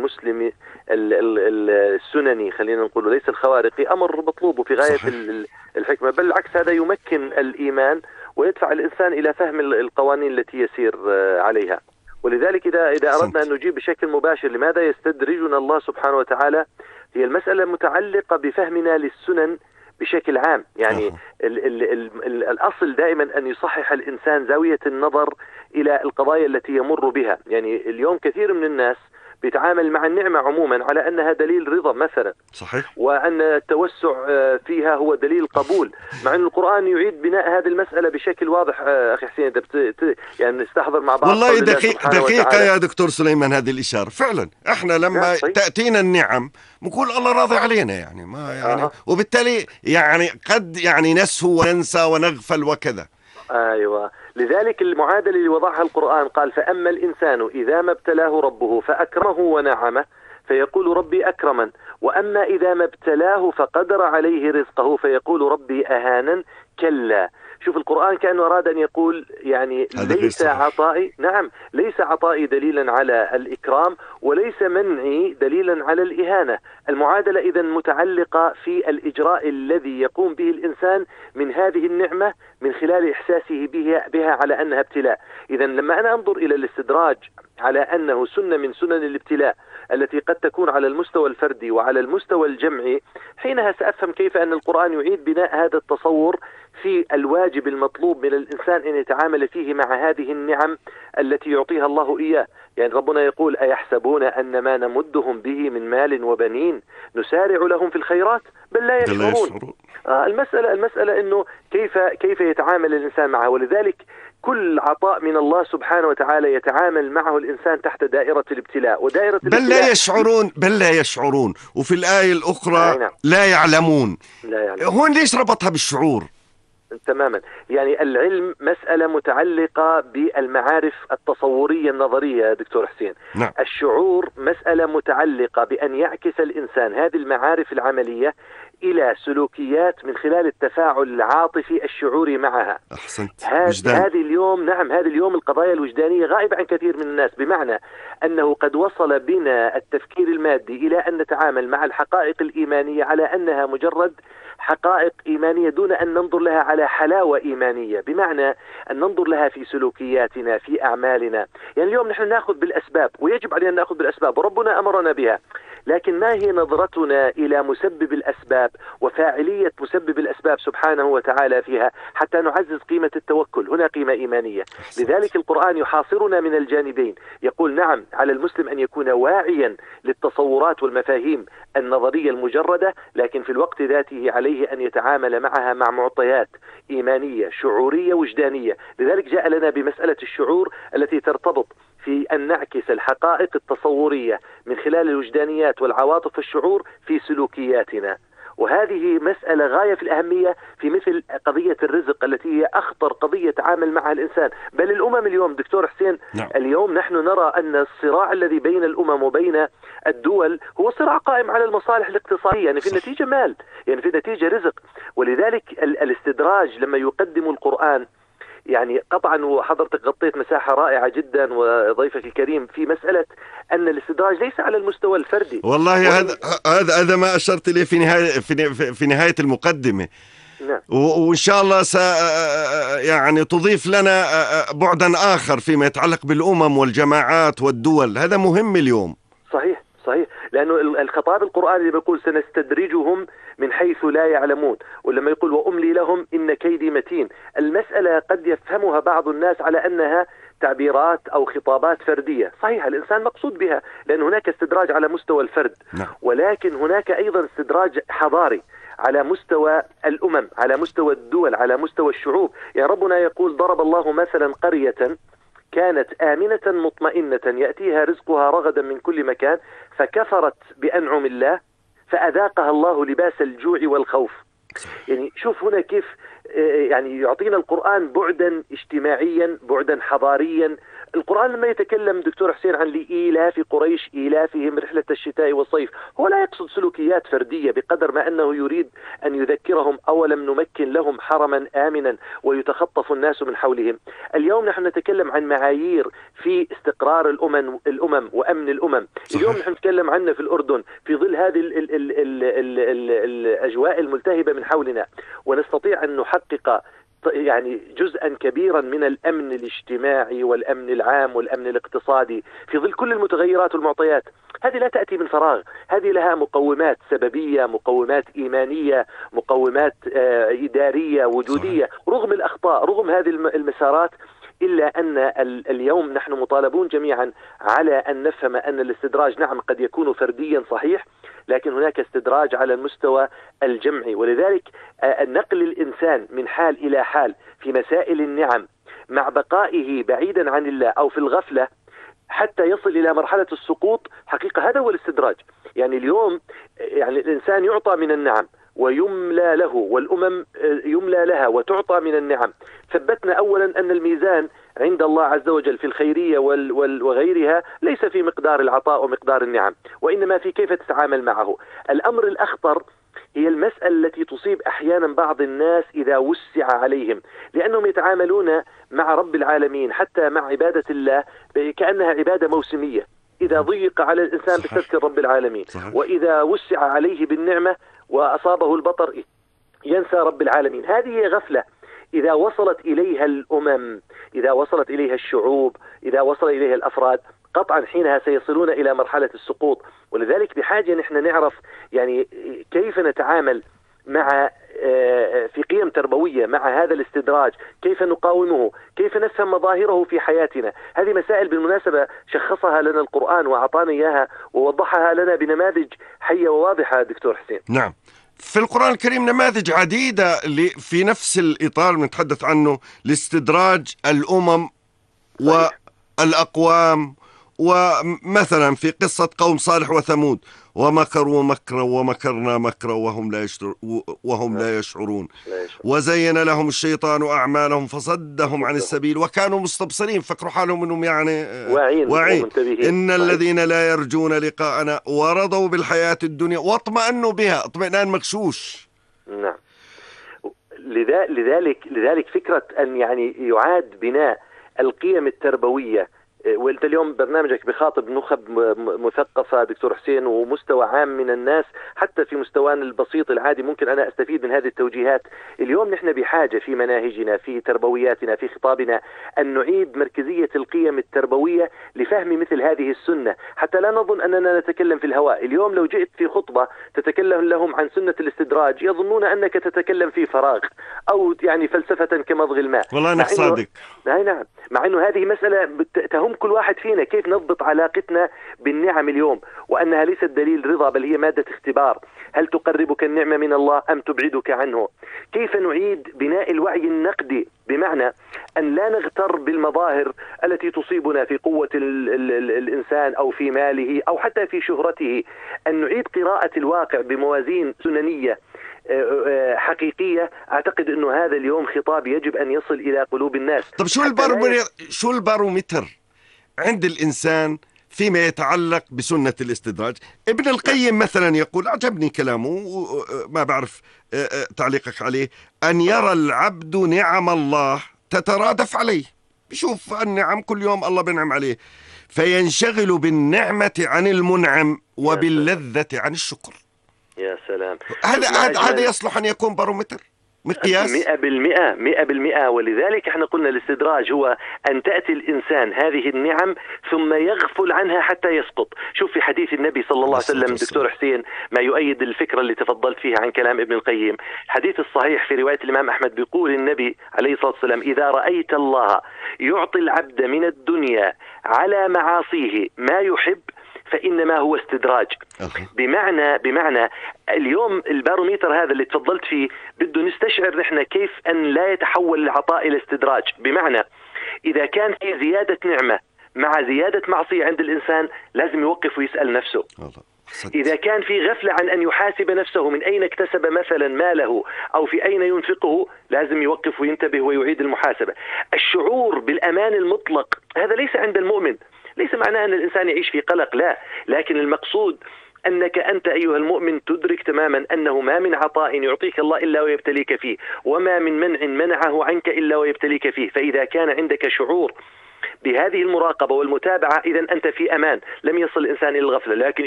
المسلم السنني، خلينا نقول، ليس الخوارقي، أمر مطلوب في غاية الحكمة، بل العكس، هذا يمكن الإيمان ويدفع الإنسان إلى فهم القوانين التي يسير عليها. ولذلك إذا أردنا أن نجيب بشكل مباشر لماذا يستدرجنا الله سبحانه وتعالى، هي المسألة متعلقة بفهمنا للسنن بشكل عام. يعني الأصل دائما أن يصحح الإنسان زاوية النظر إلى القضايا التي يمر بها. يعني اليوم كثير من الناس بيتعامل مع النعمة عموما على أنها دليل رضا مثلا، صحيح، وأن التوسع فيها هو دليل قبول، مع أن القرآن يعيد بناء هذه المسألة بشكل واضح. أخي حسين، يعني نستحضر مع بعض والله دقيقة يا دكتور سليمان هذه الإشارة فعلا. احنا لما تأتينا النعم نقول الله راضي علينا، يعني ما يعني وبالتالي يعني قد يعني نسهو وننسى ونغفل وكذا. أيوة، لذلك المعادلة اللي وضعها القرآن قال: فأما الإنسان إذا ما ابتلاه ربه فأكرمه ونعمه فيقول ربي أكرمن، وأما إذا ما ابتلاه فقدر عليه رزقه فيقول ربي أهانن. كلا. شوف القرآن كأنه أراد أن يقول يعني ليس عطائي، نعم، ليس عطائي دليلا على الإكرام، وليس منعي دليلا على الإهانة. المعادلة إذن متعلقة في الإجراء الذي يقوم به الإنسان من هذه النعمة من خلال إحساسه بها على أنها ابتلاء. إذن لما أنا أنظر إلى الاستدراج على أنه سنة من سنن الابتلاء التي قد تكون على المستوى الفردي وعلى المستوى الجمعي، حينها سأفهم كيف أن القرآن يعيد بناء هذا التصور في الواجب المطلوب من الإنسان أن يتعامل فيه مع هذه النعم التي يعطيها الله إياه. يعني ربنا يقول: أيحسبون أن ما نمدهم به من مال وبنين نسارع لهم في الخيرات بل لا يشعرون. المسألة أنه كيف يتعامل الإنسان معه. ولذلك كل عطاء من الله سبحانه وتعالى يتعامل معه الإنسان تحت دائرة الابتلاء، ودائرة بل لا يشعرون. وفي الآية الأخرى لا يعلمون. هون ليش ربطها بالشعور؟ تماما. يعني العلم مسألة متعلقة بالمعارف التصورية النظرية يا دكتور حسين. نعم. الشعور مسألة متعلقة بأن يعكس الإنسان هذه المعارف العملية إلى سلوكيات من خلال التفاعل العاطفي الشعوري معها. أحسنت. هذه اليوم القضايا الوجدانية غائبة عن كثير من الناس، بمعنى أنه قد وصل بنا التفكير المادي إلى أن نتعامل مع الحقائق الإيمانية على أنها مجرد حقائق إيمانية دون أن ننظر لها على حلاوة إيمانية، بمعنى أن ننظر لها في سلوكياتنا، في أعمالنا. يعني اليوم نحن نأخذ بالأسباب، ويجب علينا أن نأخذ بالأسباب، وربنا أمرنا بها، لكن ما هي نظرتنا إلى مسبب الأسباب وفاعلية مسبب الأسباب سبحانه وتعالى فيها حتى نعزز قيمة التوكل؟ هنا قيمة إيمانية. لذلك القرآن يحاصرنا من الجانبين، يقول: نعم، على المسلم أن يكون واعيا للتصورات والمفاهيم النظرية المجردة، لكن في الوقت ذاته عليه أن يتعامل معها مع معطيات إيمانية شعورية وجدانية. لذلك جاء لنا بمسألة الشعور التي ترتبط في أن نعكس الحقائق التصورية من خلال الوجدانيات والعواطف والشعور في سلوكياتنا. وهذه مسألة غاية في الأهمية في مثل قضية الرزق التي هي أخطر قضية تعامل معها الإنسان، بل الأمم اليوم دكتور حسين. نعم. اليوم نحن نرى أن الصراع الذي بين الأمم وبين الدول هو صراع قائم على المصالح الاقتصادية، يعني في النتيجة مال، يعني في النتيجة رزق. ولذلك الاستدراج لما يقدم القرآن، يعني قطعا، وحضرتك غطيت مساحة رائعة جدا وضيفك الكريم في مسألة أن الاستدراج ليس على المستوى الفردي. والله هذا ما أشرت إليه في نهاية المقدمة. نعم. وإن شاء الله يعني تضيف لنا بعدا آخر فيما يتعلق بالأمم والجماعات والدول. هذا مهم اليوم. صحيح، لأنه الخطاب القرآني بيقول: سنستدرجهم من حيث لا يعلمون، ولما يقول: وأملي لهم إن كيدي متين. المسألة قد يفهمها بعض الناس على أنها تعبيرات أو خطابات فردية. صحيح، الإنسان مقصود بها لأن هناك استدراج على مستوى الفرد، ولكن هناك أيضا استدراج حضاري على مستوى الأمم، على مستوى الدول، على مستوى الشعوب. يعني ربنا يقول: ضرب الله مثلا قرية كانت آمنة مطمئنة يأتيها رزقها رغدا من كل مكان فكفرت بأنعم الله فأذاقها الله لباس الجوع والخوف. يعني شوف هنا كيف يعني يعطينا القرآن بعدا اجتماعيا، بعدا حضاريا، القرآن لما يتكلم دكتور حسين عن لإيلاف قريش إيلافهم رحلة الشتاء والصيف، هو لا يقصد سلوكيات فردية بقدر ما أنه يريد أن يذكرهم أولم نمكن لهم حرما آمنا ويتخطف الناس من حولهم. اليوم نحن نتكلم عن معايير في استقرار الأمم وأمن الأمم. اليوم نحن نتكلم عنه في الأردن في ظل هذه الأجواء الملتهبة من حولنا، ونستطيع أن نحقق يعني جزءا كبيرا من الأمن الاجتماعي والأمن العام والأمن الاقتصادي في ظل كل المتغيرات والمعطيات. هذه لا تأتي من فراغ، هذه لها مقومات سببية، مقومات إيمانية، مقومات إدارية وجودية. رغم الأخطاء، رغم هذه المسارات، إلا أن اليوم نحن مطالبون جميعا على أن نفهم أن الاستدراج نعم قد يكون فرديا صحيح، لكن هناك استدراج على المستوى الجمعي. ولذلك نقل الإنسان من حال إلى حال في مسائل النعم مع بقائه بعيدا عن الله أو في الغفلة حتى يصل إلى مرحلة السقوط، حقيقة هذا هو الاستدراج. يعني اليوم يعني الإنسان يعطى من النعم ويملى له، والأمم يملى لها وتعطى من النعم. ثبتنا أولا أن الميزان عند الله عز وجل في الخيرية وغيرها ليس في مقدار العطاء ومقدار النعم، وإنما في كيف تتعامل معه. الأمر الأخطر هي المسألة التي تصيب أحيانا بعض الناس إذا وسع عليهم، لأنهم يتعاملون مع رب العالمين حتى مع عبادة الله كأنها عبادة موسمية. إذا ضيق على الإنسان بتذكر رب العالمين، وإذا وسع عليه بالنعمة وأصابه البطر ينسى رب العالمين. هذه غفلة إذا وصلت إليها الأمم، إذا وصلت إليها الشعوب، إذا وصل إليها الأفراد، قطعا حينها سيصلون إلى مرحلة السقوط. ولذلك بحاجة نحن نعرف يعني كيف نتعامل مع في قيم تربوية مع هذا الاستدراج، كيف نقاومه، كيف نفهم مظاهره في حياتنا. هذه مسائل بالمناسبة شخصها لنا القرآن وأعطانا إياها ووضحها لنا بنماذج حية وواضحة دكتور حسين. نعم، في القرآن الكريم نماذج عديدة في نفس الإطار نتحدث عنه لاستدراج الأمم والأقوام. ومثلا في قصة قوم صالح وثمود: ومكروا مكرا ومكرنا مكرا وهم لا يشعرون وزين لهم الشيطان أعمالهم فصدهم عن السبيل وكانوا مستبصرين. فكروا حالهم أنهم يعني واعين. إن الذين لا يرجون لقاءنا ورضوا بالحياة الدنيا واطمأنوا بها اطمئنان مغشوش. نعم. لذلك فكرة أن يعني يعاد بناء القيم التربوية. وانت اليوم برنامجك بخاطب نخب مثقفة دكتور حسين ومستوى عام من الناس، حتى في مستوانا البسيط العادي ممكن أنا أستفيد من هذه التوجيهات. اليوم نحن بحاجة في مناهجنا، في تربوياتنا، في خطابنا أن نعيد مركزية القيم التربوية لفهم مثل هذه السنة، حتى لا نظن أننا نتكلم في الهواء. اليوم لو جئت في خطبة تتكلم لهم عن سنة الاستدراج يظنون أنك تتكلم في فراغ أو يعني فلسفة كمضغ الماء. والله أنا صادق. نعم، مع أنه هذه مسألة تهم كل واحد فينا، كيف نضبط علاقتنا بالنعم اليوم، وأنها ليست دليل رضا بل هي مادة اختبار. هل تقربك النعمة من الله أم تبعدك عنه؟ كيف نعيد بناء الوعي النقدي، بمعنى أن لا نغتر بالمظاهر التي تصيبنا في قوة الإنسان أو في ماله أو حتى في شهرته، أن نعيد قراءة الواقع بموازين سننية حقيقية. أعتقد أنه هذا اليوم خطاب يجب أن يصل إلى قلوب الناس. طب شو البارومتر عند الإنسان فيما يتعلق بسنة الاستدراج؟ ابن القيم مثلا يقول، عجبني كلامه ما بعرف تعليقك عليه: أن يرى العبد نعم الله تترادف عليه. بشوف النعم كل يوم الله بنعم عليه فينشغل بالنعمة عن المنعم وباللذة عن الشكر. يا سلام، هذا يصلح أن يكون بارومتر مقياس 100%. ولذلك احنا قلنا الاستدراج هو أن تأتي الإنسان هذه النعم ثم يغفل عنها حتى يسقط. شوف في حديث النبي صلى الله عليه وسلم دكتور حسين ما يؤيد الفكرة اللي تفضلت فيها عن كلام ابن القيم. الحديث الصحيح في رواية الإمام أحمد بيقول النبي عليه الصلاة والسلام: إذا رأيت الله يعطي العبد من الدنيا على معاصيه ما يحب فإنما هو استدراج. بمعنى اليوم الباروميتر هذا اللي تفضلت فيه بده نستشعر نحن كيف أن لا يتحول العطاء إلى استدراج. بمعنى إذا كان في زيادة نعمة مع زيادة معصية عند الإنسان لازم يوقف ويسأل نفسه. إذا كان في غفلة عن أن يحاسب نفسه من أين اكتسب مثلا ماله أو في أين ينفقه، لازم يوقف وينتبه ويعيد المحاسبة. الشعور بالأمان المطلق هذا ليس عند المؤمن، ليس معناه أن الإنسان يعيش في قلق، لا، لكن المقصود أنك أنت أيها المؤمن تدرك تماما أنه ما من عطاء يعطيك الله إلا ويبتليك فيه، وما من منع منعه عنك إلا ويبتليك فيه. فإذا كان عندك شعور بهذه المراقبة والمتابعة إذن أنت في أمان، لم يصل الإنسان إلى الغفلة. لكن